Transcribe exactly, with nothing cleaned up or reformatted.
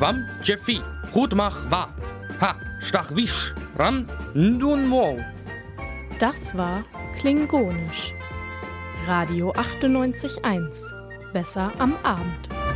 Ram, Jeffy, gut mach, wa. Ha, stach wisch, ran, ndun mo. Das war Klingonisch. Radio achtundneunzig Komma eins. Besser am Abend.